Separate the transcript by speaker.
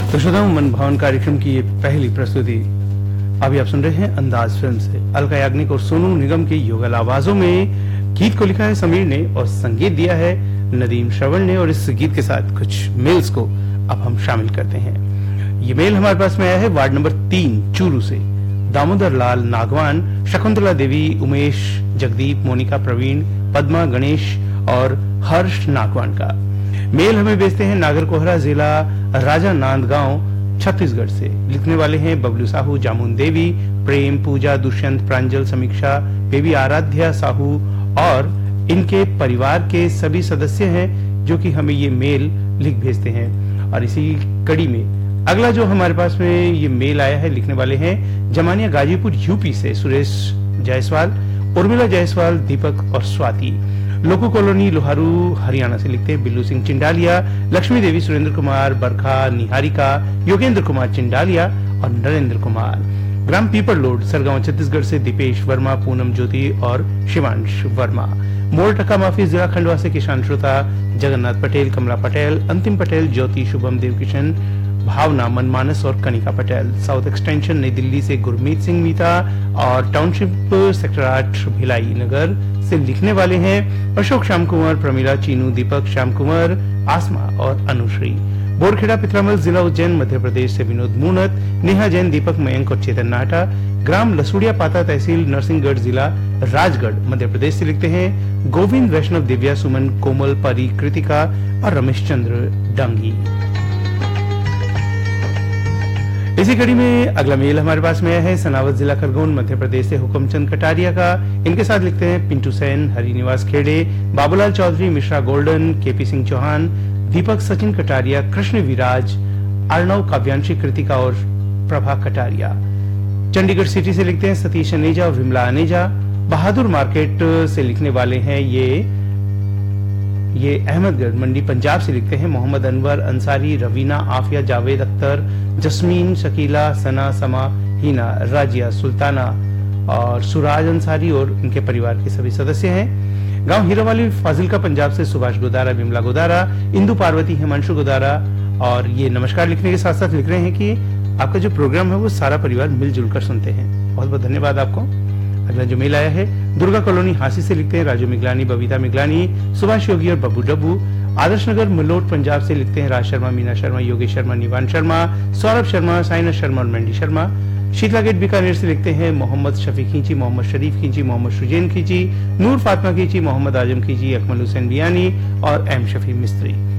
Speaker 1: तो श्रोताओं, मन भावन कार्यक्रम की ये पहली प्रस्तुति अभी आप सुन रहे हैं अंदाज फिल्म से। अलका याग्निक और सोनू निगम की युगल आवाजों में गीत को लिखा है समीर ने और संगीत दिया है नदीम श्रवण ने। और इस गीत के साथ कुछ मेल्स को अब हम शामिल करते हैं। ये मेल हमारे पास में आया है वार्ड नंबर 3 चूरू से। दामोदर लाल नागवान, शकुंतला देवी, उमेश, जगदीप, मोनिका, प्रवीण, पद्मा, गणेश और हर्ष नागवान का मेल हमें भेजते हैं नागर कोहरा, जिला राजा नांदगांव, छत्तीसगढ़ से। लिखने वाले हैं बबलू साहू, जामुन देवी, प्रेम, पूजा, दुष्यंत, प्रांजल, समीक्षा, बेबी आराध्या साहू और इनके परिवार के सभी सदस्य हैं जो कि हमें ये मेल लिख भेजते हैं। और इसी कड़ी में अगला जो हमारे पास में ये मेल आया है, लिखने वाले हैं जमानिया गाजीपुर यूपी से सुरेश जायसवाल, उर्मिला जायसवाल, दीपक और स्वाति। लोको कॉलोनी लोहारू हरियाणा से लिखते हैं बिल्लू सिंह चिंडालिया, लक्ष्मी देवी, सुरेंद्र कुमार, बरखा, निहारिका, योगेंद्र कुमार चिंडालिया और नरेंद्र कुमार। ग्राम पीपर लोड, सरगांव, छत्तीसगढ़ से दीपेश वर्मा, पूनम ज्योति और शिवांश वर्मा। मोर टका माफी, जिला खंडवा से किसान श्रोता जगन्नाथ पटेल, कमला पटेल, अंतिम पटेल, ज्योति, शुभम, देवकिशन, भावना, मनमानस और कनिका पटेल। साउथ एक्सटेंशन नई दिल्ली से गुरमीत सिंह मीता और टाउनशिप सेक्टर 8 भिलाई नगर से लिखने वाले हैं अशोक, श्याम कुमार, प्रमीला, चीनू, दीपक, श्याम कुमार, आसमा और अनुश्री। बोरखेड़ा पिथरामल, जिला उज्जैन, मध्य प्रदेश से विनोद मूनत, नेहा जैन, दीपक, मयंक और चेतन नाहटा। ग्राम लसुड़िया पाता, तहसील नरसिंहगढ़, जिला राजगढ़, मध्य प्रदेश से लिखते हैं गोविंद, वैष्णव, दिव्या, सुमन, कोमल, परी, कृतिका और रमेश चंद्र डांगी। इसी कड़ी में अगला मेल हमारे पास में है सनावत, जिला खरगोन, मध्य प्रदेश से हुक्मचंद कटारिया का। इनके साथ लिखते हैं पिंटू सेन, हरिनिवास खेड़े, बाबूलाल चौधरी, मिश्रा गोल्डन, केपी सिंह चौहान, दीपक, सचिन कटारिया, कृष्ण विराज, अर्णव, काव्यांशी, कृतिका और प्रभा कटारिया। चंडीगढ़ सिटी से लिखते हैं सतीश अनेजा और विमला अनेजा। बहादुर मार्केट से लिखने वाले हैं ये अहमदगढ़ मंडी पंजाब से लिखते हैं मोहम्मद अनवर अंसारी, रवीना, आफिया, जावेद अख्तर, जस्मीन, शकीला, सना, समा, हिना, राजिया, सुल्ताना और सुराज अंसारी और उनके परिवार के सभी सदस्य हैं। गांव हीरावाली, फाजिलका, पंजाब से सुभाष गोदारा, विमला गोदारा, इंदु पार्वती, हिमांशु गोदारा। और ये नमस्कार लिखने के साथ साथ लिख रहे हैं कि आपका जो प्रोग्राम है वो सारा परिवार मिलजुल कर सुनते हैं। बहुत बहुत धन्यवाद आपको। अगला जो मेल आया है दुर्गा कॉलोनी हांसी से लिखते हैं राजू मिगलानी, बबीता मिगलानी, सुभाष योगी और बब्बू डब्बू। आदर्श नगर मलोट पंजाब से लिखते हैं राज शर्मा, मीना शर्मा, योगेश शर्मा, निवान शर्मा, सौरभ शर्मा, साइना शर्मा और मंडी शर्मा। शीतला गेट बीकानेर से लिखते हैं मोहम्मद शफी खींची, मोहम्मद शरीफ खींची, मोहम्मद शुजैन खींची, नूर फातिमा खींची, मोहम्मद आजम खींची, अकमल हुसैन बियानी और एम शफी मिस्त्री।